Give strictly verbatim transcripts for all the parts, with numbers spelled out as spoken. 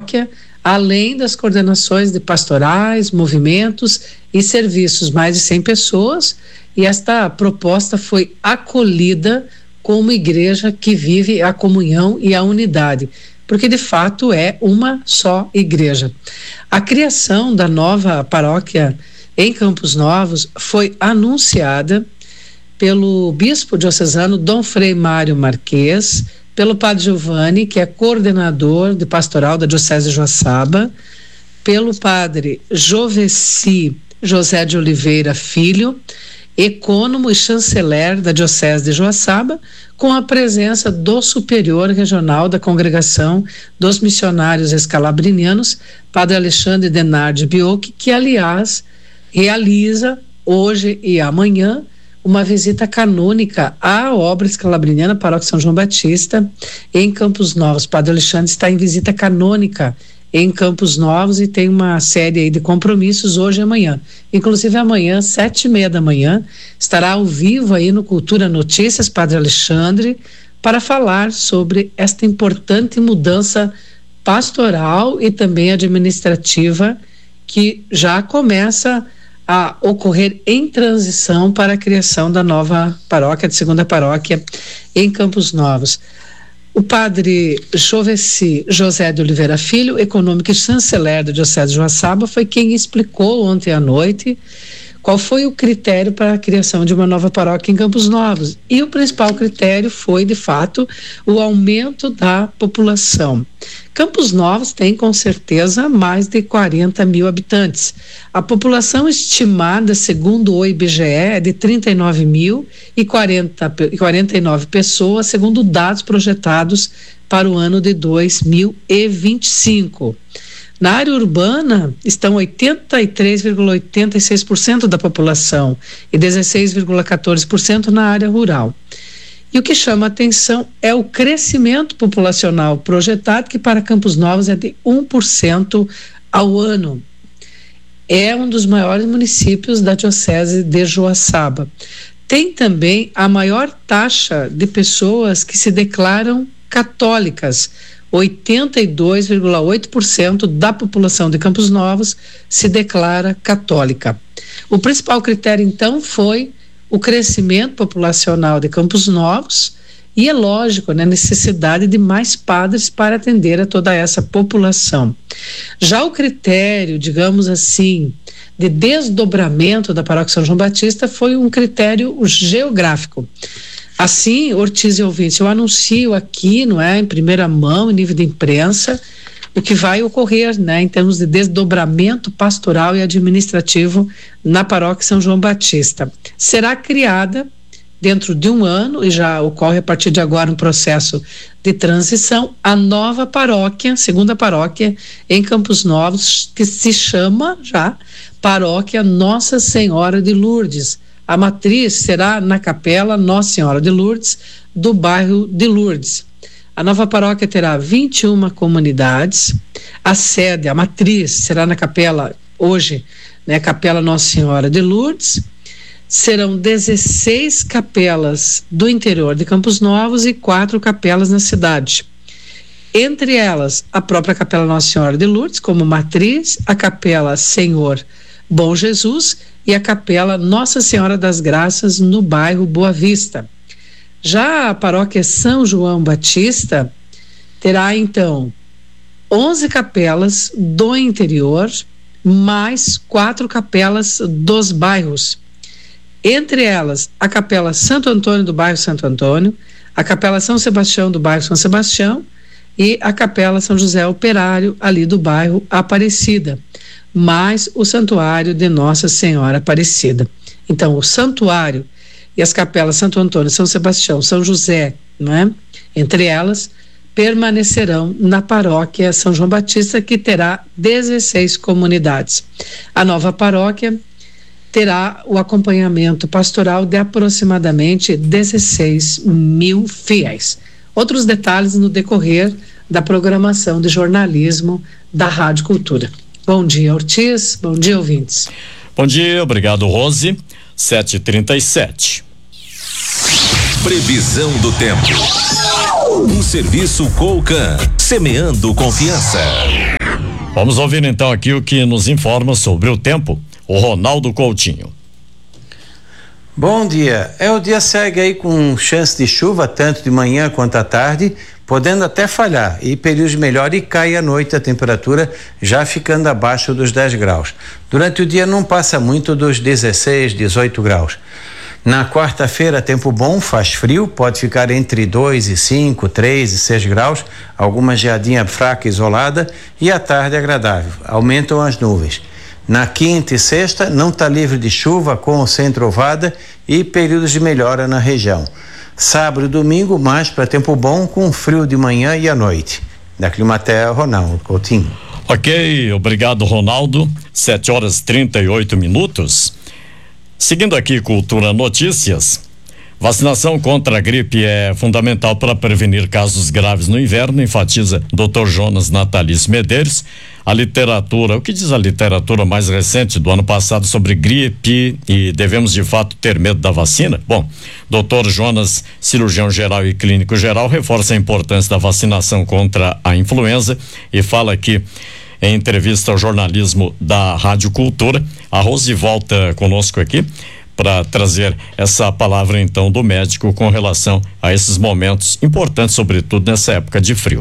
paróquia, além das coordenações de pastorais, movimentos e serviços, mais de cem pessoas, e esta proposta foi acolhida como igreja que vive a comunhão e a unidade, porque de fato é uma só igreja. A criação da nova paróquia em Campos Novos foi anunciada pelo bispo diocesano Dom Frei Mário Marques, pelo padre Giovanni, que é coordenador de pastoral da Diocese de Joaçaba, pelo padre Joveci José de Oliveira Filho, ecônomo e chanceler da Diocese de Joaçaba, com a presença do superior regional da Congregação dos Missionários Escalabrinianos, padre Alexandre Denardi Biocchi, que aliás realiza hoje e amanhã uma visita canônica à obra escalabriniana Paróquia São João Batista em Campos Novos. Padre Alexandre está em visita canônica em Campos Novos e tem uma série aí de compromissos hoje e amanhã. Inclusive amanhã, sete e meia da manhã, estará ao vivo aí no Cultura Notícias, Padre Alexandre, para falar sobre esta importante mudança pastoral e também administrativa que já começa a ocorrer em transição para a criação da nova paróquia, de segunda paróquia em Campos Novos. O padre Joveci José de Oliveira Filho, econômico e chanceler da Diocese de Joaçaba, foi quem explicou ontem à noite qual foi o critério para a criação de uma nova paróquia em Campos Novos. E o principal critério foi, de fato, o aumento da população. Campos Novos tem, com certeza, mais de quarenta mil habitantes. A população estimada, segundo o I B G E, é de trinta e nove mil e quarenta, quarenta e nove pessoas, segundo dados projetados para o ano de dois mil e vinte e cinco. Na área urbana estão oitenta e três vírgula oitenta e seis por cento da população e dezesseis vírgula quatorze por cento na área rural. E o que chama a atenção é o crescimento populacional projetado, que para Campos Novos é de um por cento ao ano. É um dos maiores municípios da Diocese de Joaçaba. Tem também a maior taxa de pessoas que se declaram católicas. oitenta e dois vírgula oito por cento da população de Campos Novos se declara católica. O principal critério, então, foi o crescimento populacional de Campos Novos e, é lógico, né, a necessidade de mais padres para atender a toda essa população. Já o critério, digamos assim, de desdobramento da Paróquia São João Batista foi um critério geográfico. Assim, Ortiz e ouvintes, eu anuncio aqui, não é, em primeira mão, em nível de imprensa, o que vai ocorrer, né, em termos de desdobramento pastoral e administrativo na Paróquia São João Batista. Será criada dentro de um ano, e já ocorre a partir de agora um processo de transição, a nova paróquia, segunda paróquia em Campos Novos, que se chama já Paróquia Nossa Senhora de Lourdes. A matriz será na Capela Nossa Senhora de Lourdes, do bairro de Lourdes. A nova paróquia terá vinte e uma comunidades. A sede, a matriz, será na capela, hoje, né, Capela Nossa Senhora de Lourdes. Serão dezesseis capelas do interior de Campos Novos e quatro capelas na cidade. Entre elas, a própria Capela Nossa Senhora de Lourdes, como matriz, a Capela Senhor Bom Jesus e a Capela Nossa Senhora das Graças, no bairro Boa Vista. Já a paróquia São João Batista terá, então, onze capelas do interior, mais quatro capelas dos bairros. Entre elas, a Capela Santo Antônio do bairro Santo Antônio, a Capela São Sebastião do bairro São Sebastião e a Capela São José Operário, ali do bairro Aparecida, mais o Santuário de Nossa Senhora Aparecida. Então, o santuário e as capelas Santo Antônio, São Sebastião, São José, não é? Entre elas, permanecerão na paróquia São João Batista, que terá dezesseis comunidades. A nova paróquia terá o acompanhamento pastoral de aproximadamente dezesseis mil fiéis. Outros detalhes no decorrer da programação de jornalismo da Rádio Cultura. Bom dia, Ortiz. Bom dia, ouvintes. Bom dia, obrigado, Rose. sete e trinta e sete. Previsão do tempo. Um serviço Colcan, semeando confiança. Vamos ouvir então aqui o que nos informa sobre o tempo, o Ronaldo Coutinho. Bom dia. É, o dia segue aí com chance de chuva, tanto de manhã quanto à tarde, podendo até falhar, e períodos melhor, e cai à noite a temperatura já ficando abaixo dos dez graus. Durante o dia não passa muito dos dezesseis, dezoito graus. Na quarta-feira, tempo bom, faz frio, pode ficar entre dois e cinco, três e seis graus, alguma geadinha fraca isolada, e à tarde agradável, aumentam as nuvens. Na quinta e sexta, não está livre de chuva, com ou sem trovada, e períodos de melhora na região. Sábado e domingo, mais para tempo bom, com frio de manhã e à noite. Da Climatea, Ronaldo Coutinho. Ok, obrigado, Ronaldo. sete horas e trinta e oito minutos. Seguindo aqui, Cultura Notícias. Vacinação contra a gripe é fundamental para prevenir casos graves no inverno, enfatiza doutor Jonas Natalício Medeiros. A literatura, o que diz a literatura mais recente do ano passado sobre gripe e devemos de fato ter medo da vacina? Bom, doutor Jonas, cirurgião geral e clínico geral, reforça a importância da vacinação contra a influenza e fala aqui em entrevista ao jornalismo da Rádio Cultura. A Rose volta conosco aqui para trazer essa palavra então do médico com relação a esses momentos importantes, sobretudo nessa época de frio.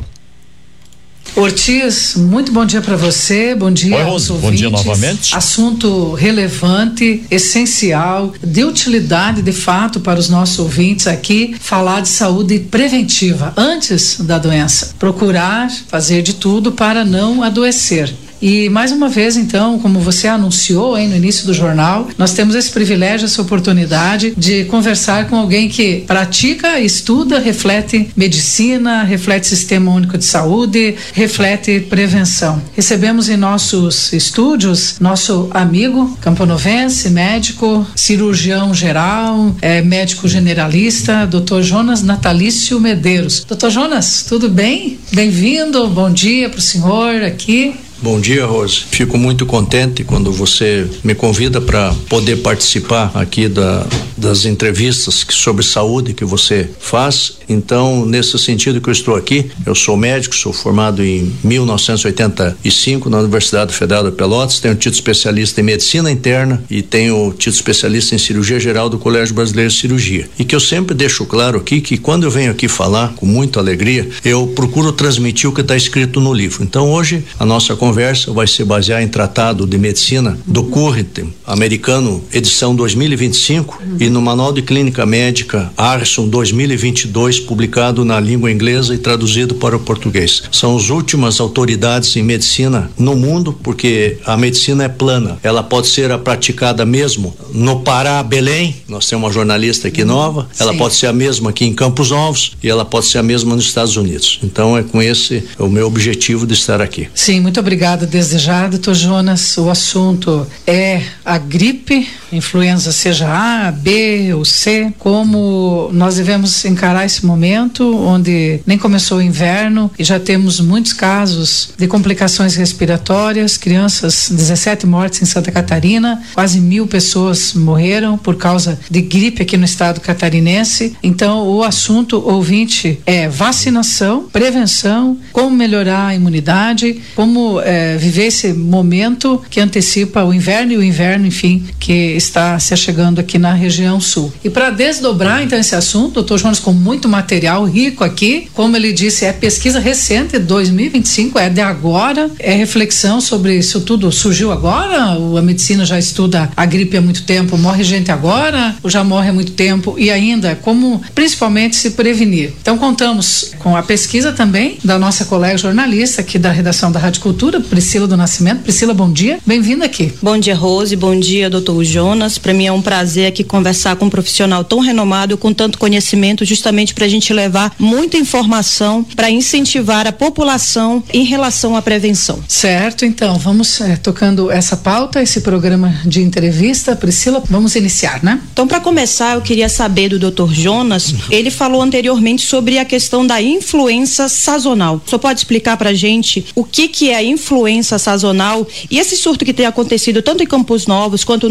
Ortiz, muito bom dia para você, bom dia Oi, aos Rose, ouvintes. bom dia novamente. Assunto relevante, essencial, de utilidade de fato para os nossos ouvintes aqui, falar de saúde preventiva antes da doença, procurar fazer de tudo para não adoecer. E mais uma vez, então, como você anunciou aí no início do jornal, nós temos esse privilégio, essa oportunidade de conversar com alguém que pratica, estuda, reflete medicina, reflete Sistema Único de Saúde, reflete prevenção. Recebemos em nossos estúdios nosso amigo camponovense, médico, cirurgião geral, é, médico generalista, doutor Jonas Natalício Medeiros. doutor Jonas, tudo bem? Bem-vindo, bom dia para o senhor aqui. Bom dia, Rose. Fico muito contente quando você me convida para poder participar aqui da, das entrevistas que, sobre saúde que você faz. Então, nesse sentido que eu estou aqui, eu sou médico, sou formado em mil novecentos e oitenta e cinco na Universidade Federal de Pelotas, tenho título especialista em medicina interna e tenho título especialista em cirurgia geral do Colégio Brasileiro de Cirurgia. E que eu sempre deixo claro aqui que quando eu venho aqui falar com muita alegria, eu procuro transmitir o que está escrito no livro. Então, hoje, a nossa conversa conversa vai se basear em Tratado de Medicina do Curritum americano, edição dois mil e vinte e cinco, uhum. e no Manual de Clínica Médica Arson dois mil e vinte e dois, publicado na língua inglesa e traduzido para o português. São as últimas autoridades em medicina no mundo, porque a medicina é plana. Ela pode ser praticada mesmo no Pará, Belém, nós temos uma jornalista aqui uhum. nova, ela Sim. pode ser a mesma aqui em Campos Novos e ela pode ser a mesma nos Estados Unidos. Então é com esse o meu objetivo de estar aqui. Sim, muito obrigado. Obrigada, desde já, doutor Jonas. O assunto é a gripe, influenza seja A, B ou C, como nós devemos encarar esse momento onde nem começou o inverno e já temos muitos casos de complicações respiratórias, crianças, dezessete mortes em Santa Catarina, quase mil pessoas morreram por causa de gripe aqui no estado catarinense. Então, o assunto, ouvinte, é vacinação, prevenção, como melhorar a imunidade, como É, viver esse momento que antecipa o inverno e o inverno, enfim, que está se chegando aqui na região sul. E para desdobrar então esse assunto, doutor Jonas, com muito material rico aqui, como ele disse, é pesquisa recente, dois mil e vinte e cinco, é de agora, é reflexão sobre isso tudo surgiu agora, ou a medicina já estuda a gripe há muito tempo, morre gente agora, ou já morre há muito tempo, e ainda como principalmente se prevenir. Então contamos com a pesquisa também da nossa colega jornalista aqui da redação da Rádio Cultura, Priscila do Nascimento. Priscila, bom dia, bem-vinda aqui. Bom dia, Rose, bom dia, doutor Jonas. Para mim é um prazer aqui conversar com um profissional tão renomado, com tanto conhecimento, justamente para a gente levar muita informação para incentivar a população em relação à prevenção. Certo, então vamos é, tocando essa pauta, esse programa de entrevista. Priscila, vamos iniciar, né? Então, para começar, eu queria saber do doutor Jonas, ele falou anteriormente sobre a questão da influenza sazonal. Só pode explicar para a gente o que que é a influenza sazonal e esse surto que tem acontecido tanto em Campos Novos quanto no estado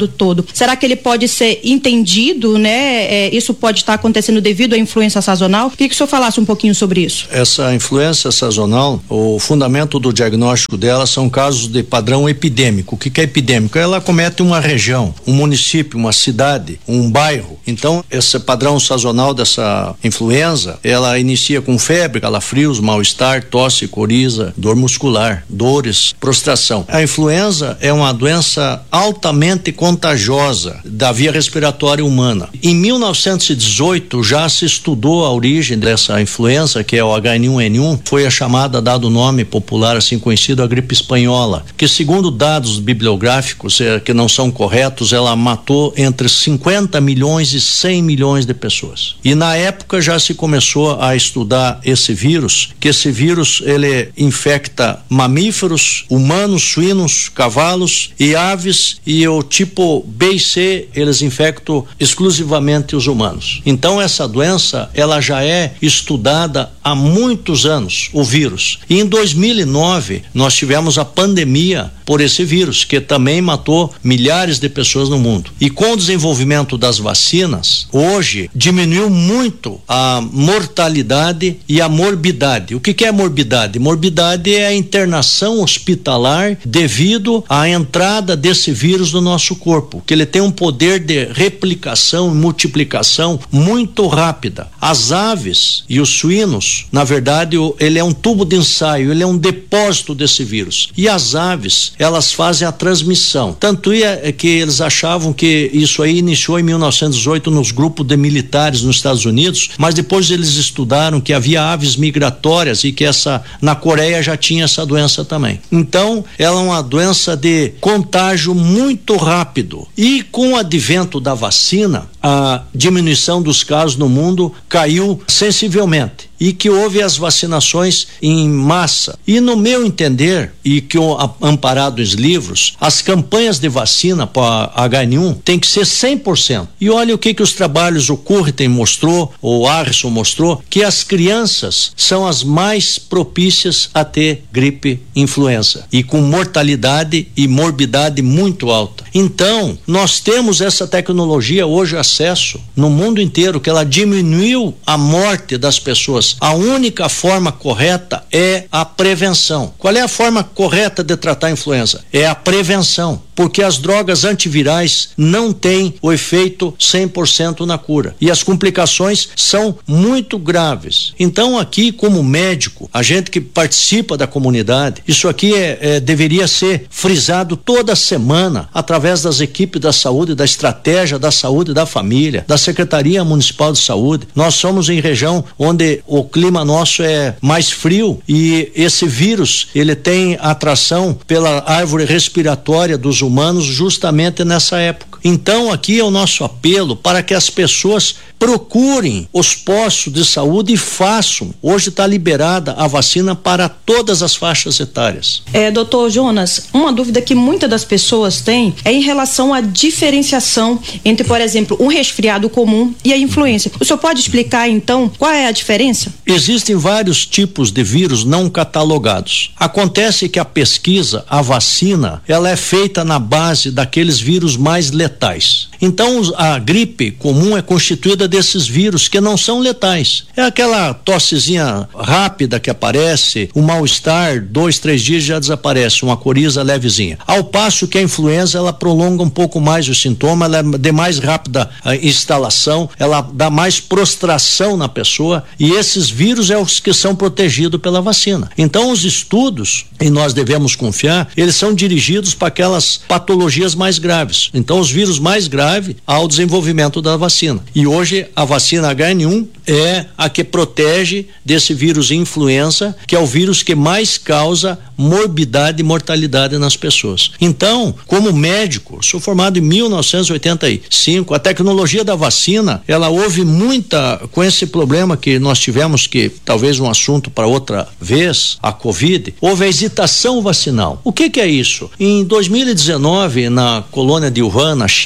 estado todo. Será que ele pode ser entendido, né? É, isso pode estar acontecendo devido à influenza sazonal? Queria que o senhor falasse um pouquinho sobre isso. Essa influenza sazonal, o fundamento do diagnóstico dela são casos de padrão epidêmico. O que, que é epidêmico? Ela acomete uma região, um município, uma cidade, um bairro. Então, esse padrão sazonal dessa influenza, ela inicia com febre, calafrios, mal-estar, tosse, coriza, dor muscular, dores, prostração. A influenza é uma doença altamente contagiosa da via respiratória humana. Em mil novecentos e dezoito já se estudou a origem dessa influenza, que é o H um N um, foi a chamada, dado o nome popular assim conhecido, a gripe espanhola, que segundo dados bibliográficos é, que não são corretos, ela matou entre cinquenta milhões e cem milhões de pessoas. E na época já se começou a estudar esse vírus, que esse vírus ele infecta mamíferos, humanos, suínos, cavalos e aves, e o tipo B e C eles infectam exclusivamente os humanos. Então essa doença ela já é estudada há muitos anos, o vírus. E em dois mil e nove nós tivemos a pandemia por esse vírus, que também matou milhares de pessoas no mundo. E com o desenvolvimento das vacinas, hoje diminuiu muito a mortalidade e a morbidade. O que que é morbidade? Morbidade é a internação hospitalar devido à entrada desse vírus no nosso corpo, que ele tem um poder de replicação e multiplicação muito rápida. As aves e os suínos, na verdade, ele é um tubo de ensaio, ele é um depósito desse vírus. E as aves, elas fazem a transmissão. Tanto é que eles achavam que isso aí iniciou em mil novecentos e dezoito nos grupos de militares nos Estados Unidos, mas depois eles estudaram que havia aves migratórias e que essa na Coreia já tinha essa doença também. Então, ela é uma doença de contágio muito rápido. E com o advento da vacina, a diminuição dos casos no mundo caiu sensivelmente. E que houve as vacinações em massa. E no meu entender, e que eu amparado os livros, as campanhas de vacina para H N um tem que ser cem por cento. E olha o que que os trabalhos, o Curtin mostrou, o Harrison mostrou, que as crianças são as mais propícias a ter gripe influenza e com mortalidade e morbidade muito alta. Então, nós temos essa tecnologia hoje acesso no mundo inteiro, que ela diminuiu a morte das pessoas. A única forma correta é a prevenção. Qual é a forma correta de tratar a influenza? É a prevenção, porque as drogas antivirais não têm o efeito cem por cento na cura e as complicações são muito graves. Então aqui, como médico, a gente que participa da comunidade, isso aqui é, é, deveria ser frisado toda semana através das equipes da saúde, da estratégia da saúde da família, da Secretaria Municipal de Saúde. Nós somos em região onde o clima nosso é mais frio e esse vírus ele tem atração pela árvore respiratória dos humanos justamente nessa época. Então aqui é o nosso apelo para que as pessoas procurem os postos de saúde e façam. Hoje está liberada a vacina para todas as faixas etárias. É, doutor Jonas, uma dúvida que muitas das pessoas têm é em relação à diferenciação entre, por exemplo, um resfriado comum e a influenza. O senhor pode explicar então qual é a diferença? Existem vários tipos de vírus não catalogados. Acontece que a pesquisa, a vacina, ela é feita na base daqueles vírus mais letais. Então a gripe comum é constituída desses vírus que não são letais. É aquela tossezinha rápida que aparece, o mal-estar, dois, três dias já desaparece, uma coriza levezinha. Ao passo que a influenza, ela prolonga um pouco mais o sintoma, ela é de mais rápida a instalação, ela dá mais prostração na pessoa e esses vírus é os que são protegidos pela vacina. Então os estudos, e nós devemos confiar, eles são dirigidos para aquelas patologias mais graves. Então os vírus mais graves ao desenvolvimento da vacina. E hoje a vacina H N um é a que protege desse vírus influenza, que é o vírus que mais causa morbidade e mortalidade nas pessoas. Então, como médico, sou formado em mil novecentos e oitenta e cinco, a tecnologia da vacina, ela houve muita, com esse problema que nós tivemos, que talvez um assunto para outra vez, a Covid, houve a hesitação vacinal. O que que é isso? Em dois mil e dezenove, na colônia de Wuhan, na China,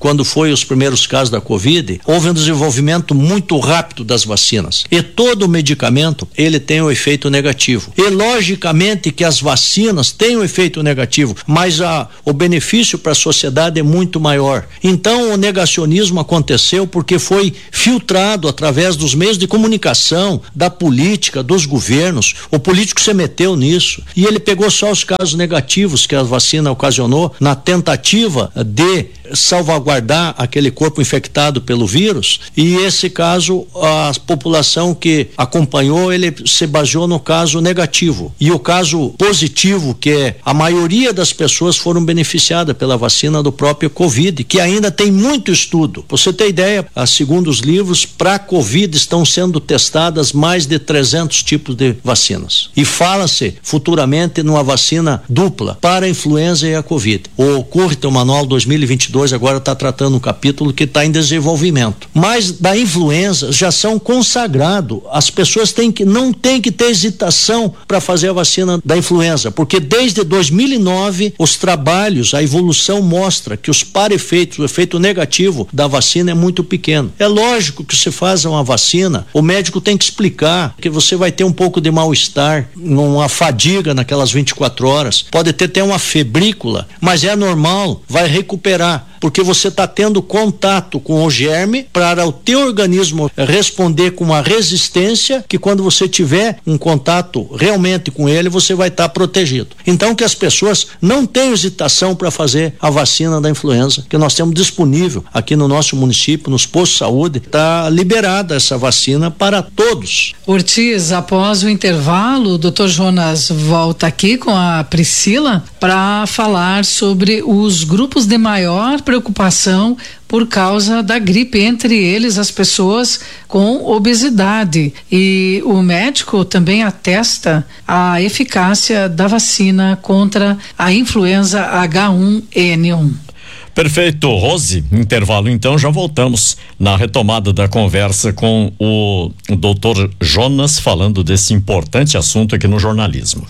quando foi os primeiros casos da Covid, houve um desenvolvimento muito rápido das vacinas. E todo medicamento, ele tem um efeito negativo. E logicamente que as vacinas têm um efeito negativo, mas a, o benefício para a sociedade é muito maior. Então o negacionismo aconteceu porque foi filtrado através dos meios de comunicação, da política, dos governos. O político se meteu nisso e ele pegou só os casos negativos que a vacina ocasionou na tentativa de salvaguardar aquele corpo infectado pelo vírus, e esse caso a população que acompanhou, ele se baseou no caso negativo, e o caso positivo, que é a maioria das pessoas foram beneficiadas pela vacina do próprio Covid, que ainda tem muito estudo. Pra você ter ideia, segundo os livros, para Covid estão sendo testadas mais de trezentos tipos de vacinas, e fala-se futuramente numa vacina dupla para a influenza e a Covid. O Curritum Manual dois mil e vinte e dois agora está tratando um capítulo que está em desenvolvimento. Mas da influenza já são consagrado. As pessoas têm que, não têm que ter hesitação para fazer a vacina da influenza, porque desde dois mil e nove os trabalhos, a evolução mostra que os para-efeitos, o efeito negativo da vacina é muito pequeno. É lógico que se faz uma vacina, o médico tem que explicar que você vai ter um pouco de mal-estar, uma fadiga naquelas vinte e quatro horas, pode ter até uma febrícula, mas é normal, vai recuperar, porque você está tendo contato com o germe para o teu organismo responder com uma resistência que quando você tiver um contato realmente com ele, você vai estar tá protegido. Então que as pessoas não tenham hesitação para fazer a vacina da influenza, que nós temos disponível aqui no nosso município, nos postos de saúde, está liberada essa vacina para todos. Ortiz, após o intervalo, o doutor Jonas volta aqui com a Priscila para falar sobre os grupos de maior preocupação por causa da gripe, entre eles as pessoas com obesidade, e o médico também atesta a eficácia da vacina contra a influenza H um N um. Perfeito, Rose. Intervalo então, já voltamos na retomada da conversa com o doutor Jonas, falando desse importante assunto aqui no jornalismo.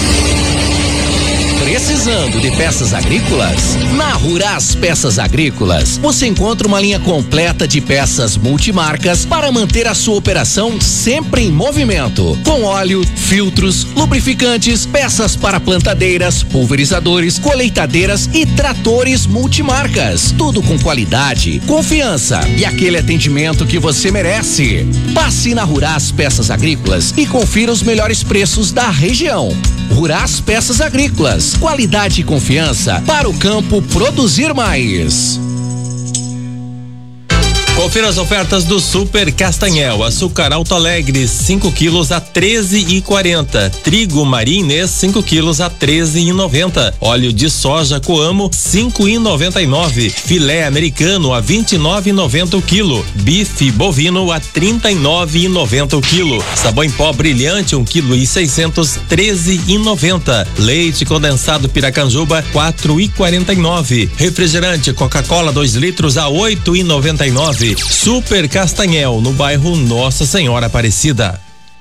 Precisando de peças agrícolas? Na Ruras Peças Agrícolas, você encontra uma linha completa de peças multimarcas para manter a sua operação sempre em movimento. Com óleo, filtros, lubrificantes, peças para plantadeiras, pulverizadores, colheitadeiras e tratores multimarcas. Tudo com qualidade, confiança e aquele atendimento que você merece. Passe na Ruras Peças Agrícolas e confira os melhores preços da região. Ruras Peças Agrícolas, qualidade e confiança para o campo produzir mais. Confira as ofertas do Super Castanhel. Açúcar Alto Alegre, cinco quilos a treze e quarenta. Trigo Marinês, cinco quilos a treze e noventa. Óleo de soja Coamo, cinco e noventa e nove. Filé americano a vinte e nove e noventa o quilo. Bife bovino a trinta e nove e noventa o quilo. Sabão em pó brilhante, um quilo e seiscentos, treze e noventa. Leite condensado Piracanjuba, quatro e quarenta e nove. Refrigerante Coca-Cola dois litros a oito e noventa e nove. Super Castanhel, no bairro Nossa Senhora Aparecida.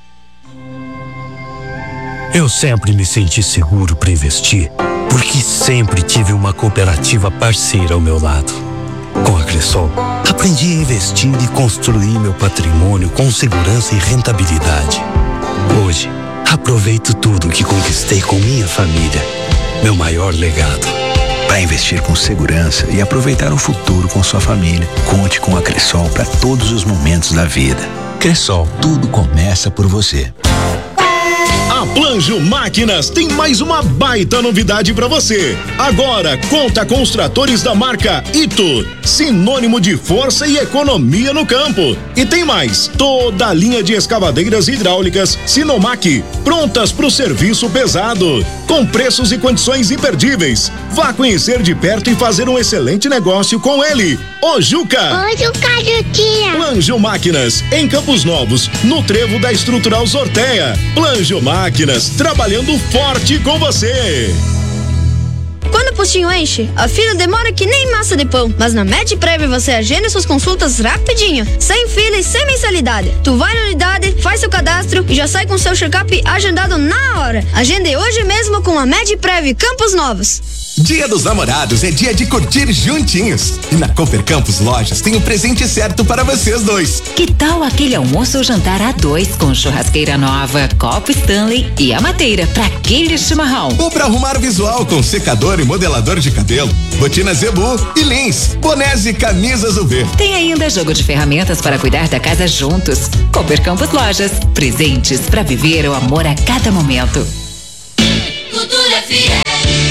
Eu sempre me senti seguro para investir, porque sempre tive uma cooperativa parceira ao meu lado. Com a Cressol, aprendi a investir e construir meu patrimônio com segurança e rentabilidade. Hoje, aproveito tudo que conquistei com minha família, meu maior legado. Para investir com segurança e aproveitar o futuro com sua família, conte com a Cressol para todos os momentos da vida. Cressol, tudo começa por você. A Planjo Máquinas tem mais uma baita novidade para você. Agora conta com os tratores da marca Ito, sinônimo de força e economia no campo. E tem mais, toda a linha de escavadeiras hidráulicas Sinomac, prontas para o serviço pesado, com preços e condições imperdíveis. Vá conhecer de perto e fazer um excelente negócio com ele, o Juca. Ô Juca, Juquinha. Planjo Máquinas, em Campos Novos, no trevo da Estrutural Sorteia. Planjo Máquinas, trabalhando forte com você. Quando o postinho enche, a fila demora que nem massa de pão. Mas na MedPrev você agenda suas consultas rapidinho, sem fila e sem mensalidade. Tu vai na unidade, faz seu cadastro e já sai com seu check-up agendado na hora. Agende hoje mesmo com a MedPrev Campos Novos. Dia dos Namorados é dia de curtir juntinhos. E na Cooper Campus Lojas tem o presente certo para vocês dois. Que tal aquele almoço ou jantar a dois com churrasqueira nova, copo Stanley e a mateira para aquele chimarrão? Ou para arrumar o visual com secador e modelador de cabelo, botina Zebu e Lins, bonés e camisas U V. Tem ainda jogo de ferramentas para cuidar da casa juntos. Cooper Campus Lojas, presentes para viver o amor a cada momento. Cultura F M.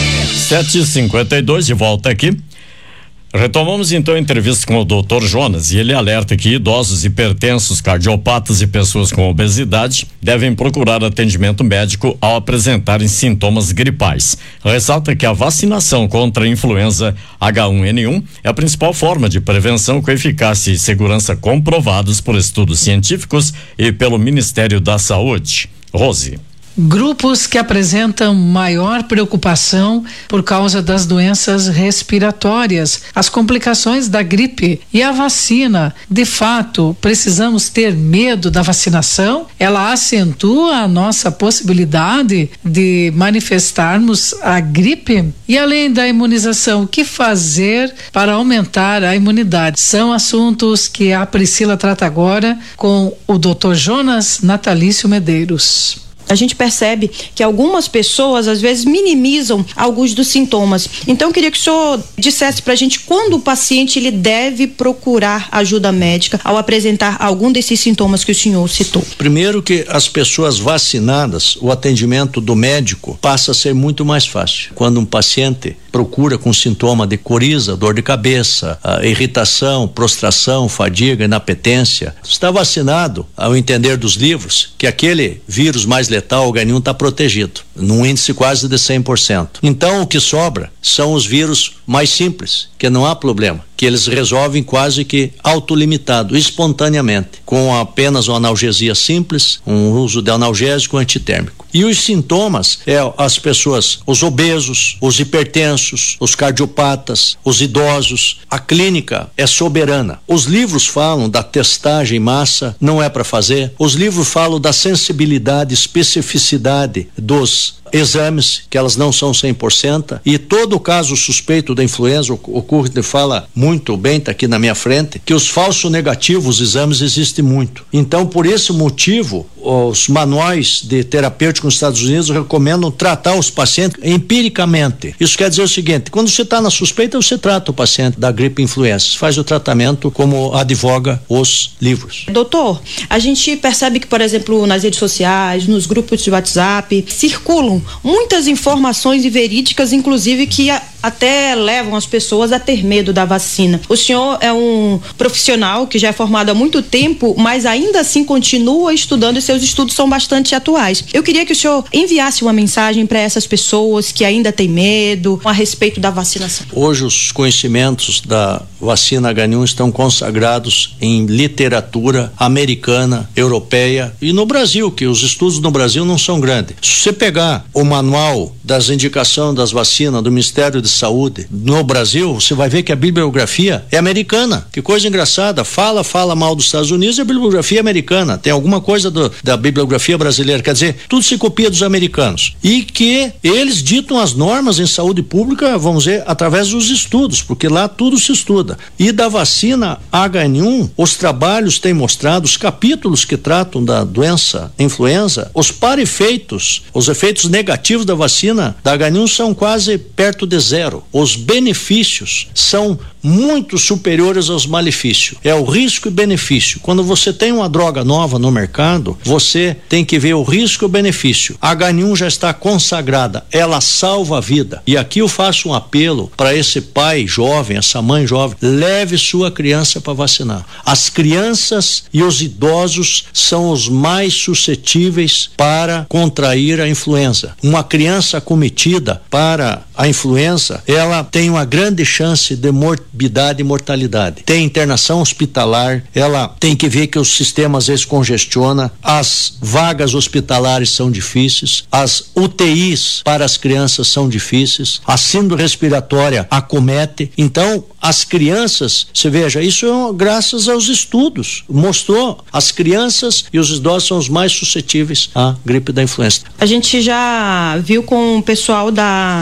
sete e cinquenta e dois, de volta aqui. Retomamos então a entrevista com o doutor Jonas e ele alerta que idosos hipertensos, cardiopatas e pessoas com obesidade devem procurar atendimento médico ao apresentarem sintomas gripais. Ressalta que a vacinação contra a influenza H um N um é a principal forma de prevenção com eficácia e segurança comprovados por estudos científicos e pelo Ministério da Saúde. Rose. Grupos que apresentam maior preocupação por causa das doenças respiratórias, as complicações da gripe e a vacina. De fato, precisamos ter medo da vacinação? Ela acentua a nossa possibilidade de manifestarmos a gripe? E além da imunização, o que fazer para aumentar a imunidade? São assuntos que a Priscila trata agora com o doutor Jonas Natalício Medeiros. A gente percebe que algumas pessoas às vezes minimizam alguns dos sintomas. Então eu queria que o senhor dissesse pra gente quando o paciente ele deve procurar ajuda médica ao apresentar algum desses sintomas que o senhor citou. Primeiro que as pessoas vacinadas, o atendimento do médico passa a ser muito mais fácil. Quando um paciente procura com sintoma de coriza, dor de cabeça, irritação, prostração, fadiga, inapetência, está vacinado, ao entender dos livros, que aquele vírus mais letal, o H um, está protegido, num índice quase de cem por cento. Então o que sobra são os vírus mais simples, que não há problema, que eles resolvem quase que autolimitado, espontaneamente, com apenas uma analgesia simples, um uso de analgésico antitérmico. E os sintomas é as pessoas, os obesos, os hipertensos, os cardiopatas, os idosos. A clínica é soberana. Os livros falam da testagem em massa, não é para fazer. Os livros falam da sensibilidade, especificidade dos exames, que elas não são cem por cento, e todo caso suspeito da influenza, o Curte fala muito bem, está aqui na minha frente, que os falsos negativos exames existem muito. Então, por esse motivo, os manuais de terapêutico nos Estados Unidos recomendam tratar os pacientes empiricamente. Isso quer dizer o seguinte: quando você está na suspeita, você trata o paciente da gripe influenza, faz o tratamento como advoga os livros. Doutor, a gente percebe que, por exemplo, nas redes sociais, nos grupos de WhatsApp, circulam muitas informações inverídicas, inclusive que a, até levam as pessoas a ter medo da vacina. O senhor é um profissional que já é formado há muito tempo, mas ainda assim continua estudando e seus estudos são bastante atuais. Eu queria que o senhor enviasse uma mensagem para essas pessoas que ainda têm medo a respeito da vacinação. Hoje os conhecimentos da vacina H um estão consagrados em literatura americana, europeia e no Brasil, que os estudos no Brasil não são grandes. Se você pegar o manual das indicações das vacinas do Ministério de Saúde no Brasil, você vai ver que a bibliografia é americana. Que coisa engraçada, fala, fala mal dos Estados Unidos e a bibliografia é americana. Tem alguma coisa do, da bibliografia brasileira, quer dizer, tudo se copia dos americanos. E que eles ditam as normas em saúde pública, vamos dizer, através dos estudos, porque lá tudo se estuda. E da vacina H um, os trabalhos têm mostrado, os capítulos que tratam da doença influenza, os para-efeitos, os efeitos negativos da vacina da H um são quase perto de zero. Os benefícios são muito superiores aos malefícios. É o risco e benefício. Quando você tem uma droga nova no mercado, você tem que ver o risco e o benefício. A H um já está consagrada, ela salva a vida. E aqui eu faço um apelo para esse pai jovem, essa mãe jovem, leve sua criança para vacinar. As crianças e os idosos são os mais suscetíveis para contrair a influenza. Uma criança acometida para a influenza, ela tem uma grande chance de morbidade e mortalidade. Tem internação hospitalar, ela tem que ver que o sistema às vezes congestiona, as vagas hospitalares são difíceis, as U T Is para as crianças são difíceis, a síndrome respiratória acomete. Então, as crianças, você veja, isso é graças aos estudos, mostrou, as crianças e os idosos são os mais suscetíveis à gripe da influenza. A gente já viu com o pessoal da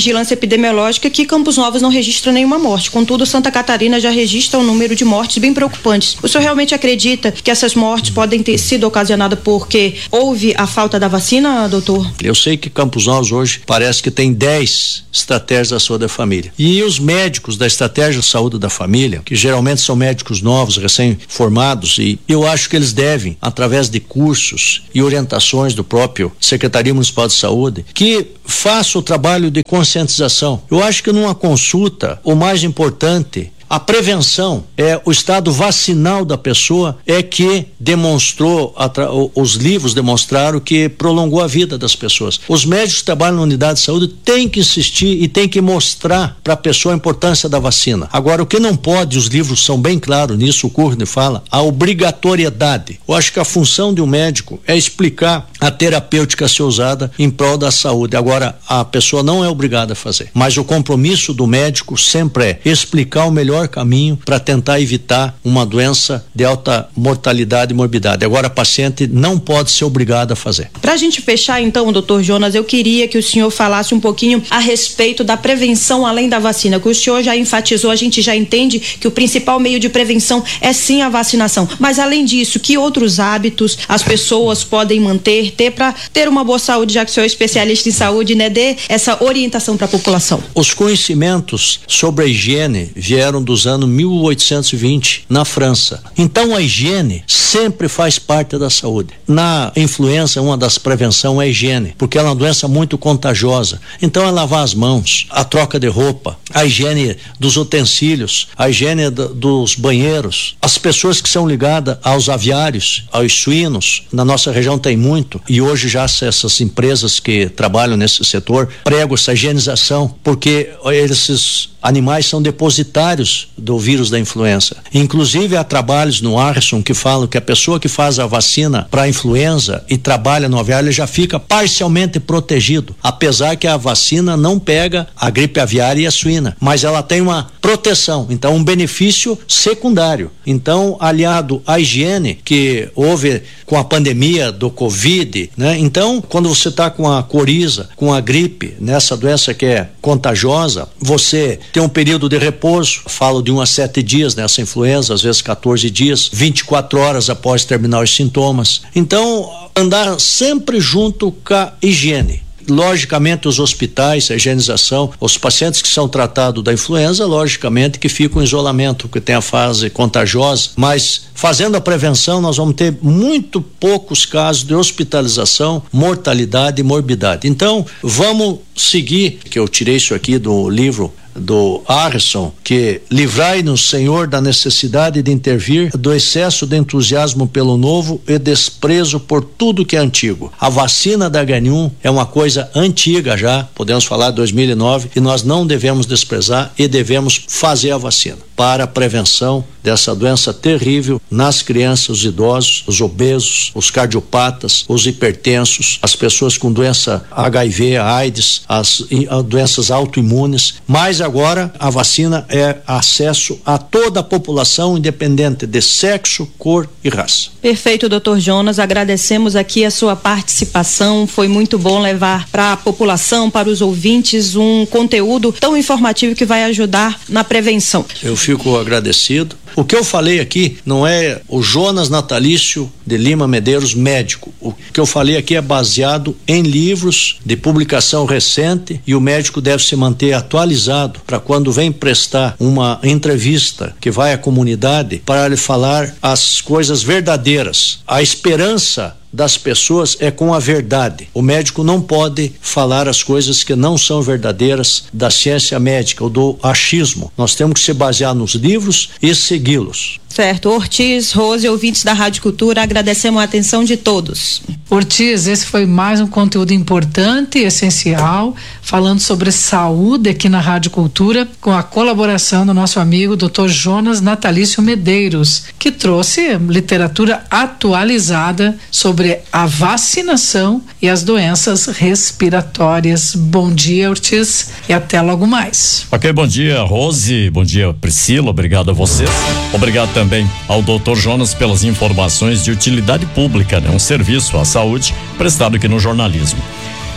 vigilância epidemiológica que Campos Novos não registra nenhuma morte. Contudo, Santa Catarina já registra um número de mortes bem preocupantes. O senhor realmente acredita que essas mortes podem ter sido ocasionadas porque houve a falta da vacina, doutor? Eu sei que Campos Novos hoje parece que tem dez estratégias da saúde da família. E os médicos da estratégia de saúde da família, que geralmente são médicos novos, recém-formados, e eu acho que eles devem, através de cursos e orientações do próprio Secretaria Municipal de Saúde, que faça o trabalho de conscientização. Eu acho que numa consulta, o mais importante, a prevenção, é o estado vacinal da pessoa é que demonstrou, os livros demonstraram que prolongou a vida das pessoas. Os médicos que trabalham na unidade de saúde têm que insistir e têm que mostrar para a pessoa a importância da vacina. Agora, o que não pode, os livros são bem claros nisso, o Courtney fala, a obrigatoriedade. Eu acho que a função de um médico é explicar a terapêutica a ser usada em prol da saúde. Agora, a pessoa não é obrigada a fazer, mas o compromisso do médico sempre é explicar o melhor caminho para tentar evitar uma doença de alta mortalidade e morbidade. Agora, a paciente não pode ser obrigada a fazer. Para a gente fechar, então, doutor Jonas, eu queria que o senhor falasse um pouquinho a respeito da prevenção além da vacina, que o senhor já enfatizou, a gente já entende que o principal meio de prevenção é sim a vacinação, mas além disso, que outros hábitos as pessoas podem manter, ter para ter uma boa saúde, já que o senhor é especialista em saúde, né? Dê essa orientação para a população. Os conhecimentos sobre a higiene vieram dos anos mil oitocentos e vinte na França. Então a higiene sempre faz parte da saúde. Na influenza, uma das prevenções é a higiene, porque ela é uma doença muito contagiosa. Então é lavar as mãos, a troca de roupa, a higiene dos utensílios, a higiene do, dos banheiros. As pessoas que são ligadas aos aviários, aos suínos, na nossa região tem muito, e hoje já essas empresas que trabalham nesse setor pregam essa higienização, porque esses animais são depositários do vírus da influenza. Inclusive há trabalhos no Arson que falam que a pessoa que faz a vacina para a influenza e trabalha no aviário, ele já fica parcialmente protegido, apesar que a vacina não pega a gripe aviária e a suína, mas ela tem uma proteção, então um benefício secundário. Então, aliado à higiene que houve com a pandemia do Covid, né? Então, quando você está com a coriza, com a gripe, nessa doença que é contagiosa, você tem um período de repouso, falo de um a sete dias nessa influenza, às vezes quatorze dias, vinte e quatro horas após terminar os sintomas. Então, andar sempre junto com a higiene. Logicamente, os hospitais, a higienização, os pacientes que são tratados da influenza, logicamente que ficam em isolamento, porque tem a fase contagiosa, mas fazendo a prevenção, nós vamos ter muito poucos casos de hospitalização, mortalidade e morbidade. Então, vamos seguir, que eu tirei isso aqui do livro do Harrison, que livrai-nos, Senhor, da necessidade de intervir, do excesso de entusiasmo pelo novo e desprezo por tudo que é antigo. A vacina da agá um é uma coisa antiga já, podemos falar de dois mil e nove, e nós não devemos desprezar e devemos fazer a vacina para a prevenção dessa doença terrível nas crianças, os idosos, os obesos, os cardiopatas, os hipertensos, as pessoas com doença agá i vê, a AIDS, as a, doenças autoimunes, mas agora a vacina é acesso a toda a população, independente de sexo, cor e raça. Perfeito, doutor Jonas, agradecemos aqui a sua participação, foi muito bom levar para a população, para os ouvintes, um conteúdo tão informativo que vai ajudar na prevenção. Eu fico agradecido. O que eu falei aqui não é o Jonas Natalício de Lima Medeiros, médico. O que eu falei aqui é baseado em livros de publicação recente, e o médico deve se manter atualizado para quando vem prestar uma entrevista que vai à comunidade, para ele falar as coisas verdadeiras. A esperança das pessoas é com a verdade. O médico não pode falar as coisas que não são verdadeiras da ciência médica ou do achismo. Nós temos que se basear nos livros e segui-los. Certo. Ortiz, Rose, ouvintes da Rádio Cultura, agradecemos a atenção de todos. Ortiz, esse foi mais um conteúdo importante e essencial, falando sobre saúde aqui na Rádio Cultura, com a colaboração do nosso amigo doutor Jonas Natalício Medeiros, que trouxe literatura atualizada sobre a vacinação e as doenças respiratórias. Bom dia, Ortiz, e até logo mais. Ok, bom dia, Rose, bom dia, Priscila, obrigado a vocês. Obrigado também também ao doutor Jonas pelas informações de utilidade pública, né? Um serviço à saúde prestado aqui no jornalismo.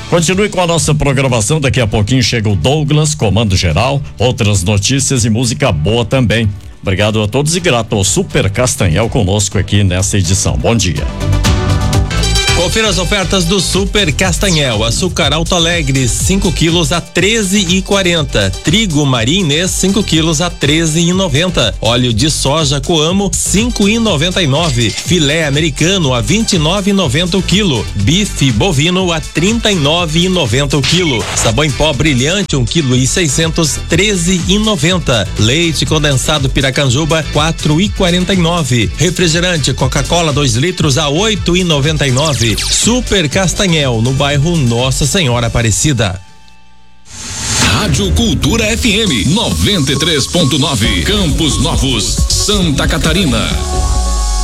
Continue com a nossa programação, daqui a pouquinho chega o Douglas, comando geral, outras notícias e música boa também. Obrigado a todos e grato ao Super Castanhel conosco aqui nessa edição. Bom dia. Confira as ofertas do Super Castanhel. Açúcar Alto Alegre, cinco quilos a treze e quarenta. Trigo Marinês, cinco quilos a treze e noventa. Óleo de soja Coamo, cinco e noventa e nove. Filé americano a vinte e nove e noventa o quilo. Bife bovino a trinta e nove e noventa o quilo. Sabão em pó brilhante, um quilo e seiscentos, treze e noventa. Leite condensado Piracanjuba, quatro e quarenta e nove. Refrigerante Coca-Cola dois litros a oito e noventa e nove. Super Castanhel, no bairro Nossa Senhora Aparecida. Rádio Cultura F M noventa e três ponto nove, Campos Novos, Santa Catarina.